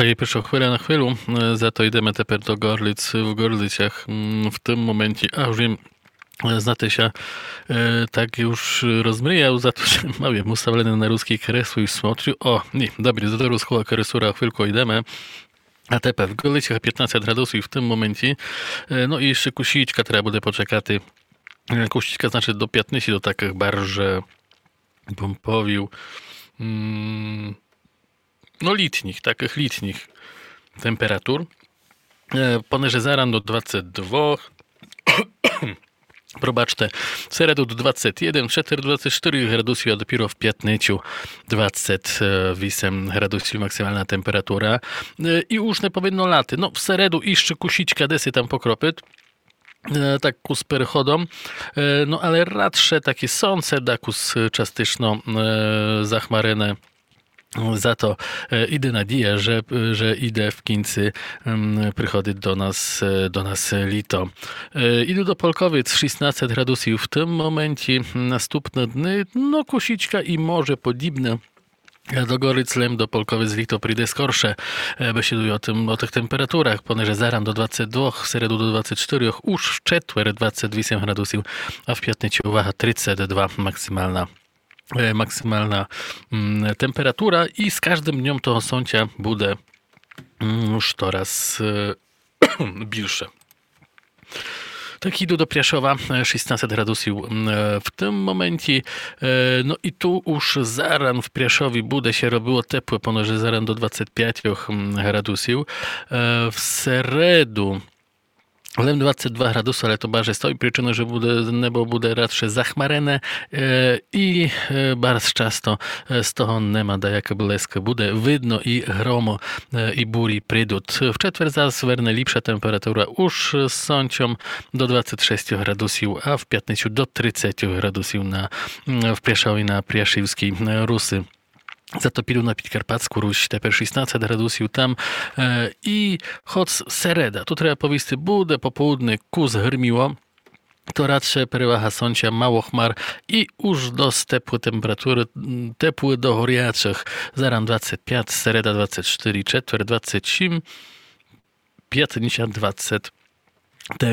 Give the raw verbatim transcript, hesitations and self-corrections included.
Takie pierwsze chwilę na chwilu, za to idziemy teraz do Gorlic w Gorlicach. W tym momencie, a już wiem, znate się tak już rozmryjał, za to, że mamy ustawione na ruski kresły i смотрю. O, nie, dobrze, do ruskiego kresura chwilkę idziemy. A teraz w Gorlicach piętnaście gradusów w tym momencie. No i jeszcze kusiczka trzeba będzie poczekać. Kusiczka znaczy do piętnastu, do takich barże, bym powił, mm, no litnich, takich litnich temperatur. Ponieważ zaran do dwudziestu dwóch, probaczcie, w środę do dwudziestu jeden, cztery, dwadzieścia cztery gradusów, a dopiero w piętnaście dwadzieścia osiem gradusów maksymalna temperatura. I już nie powinno laty. No w środę jeszcze kusiczka desy tam pokropyt. Tak kus переходом, no ale radsze takie słońce, dakus частично zachmaryne. Za to idę nadzieję, że, że idę w końcu przychodzi do nas, do nas lito. Idę do Polkowiec, szesnaście gradusów w tym momencie, następne dni, no kusiczka i może podobne. Ja do Goryclem, do Polkowiec lito przyjdę skorsze, besieduję o tym, o tych temperaturach, ponieważ zaran do dwudziestu dwóch, w środę do dwudziestu czterech, już w czwartek dwadzieścia osiem gradusów, a w piątnaście, uwaga, trzydzieści dwa maksymalna. maksymalna mm, temperatura i z każdym dniem toho słońca będzie już coraz e, bliższe. Tak idę do Priaszowa, szesnaście gradusów w tym momencie. No i tu już zaran w Priaszowie bude się robiło ciepłe, ponieważ zaran do dwudziestu pięciu gradusów. W środę ale dwadzieścia dwa gradusy, ale to bardzo z tej przyczyny, że bude, niebo bude raczej zachmarene e, i e, bardzo często z toho nema da jaka bleska bude widno i gromo e, i buri przydut. W czwartek zaś werne lepsza temperatura już z sącią do dwudziestu sześciu gradusów, a w piątnaście do trzydziestu gradusów na, w Priaszowie na Priaszywskiej Rusy. Zatopilu na Podkarpacku Ruś, teraz szesnaście gradusów tam e, i choć sereda, tu trzeba powiedzieć, bude popołudnie kus grmiło, to raczej przewaga słońca, mało chmar i już do ciepłe temperatury, ciepłe do gorących, zaran dwadzieścia pięć, sereda dwadzieścia cztery, czwartek dwadzieścia osiem, piątnica dwadzieścia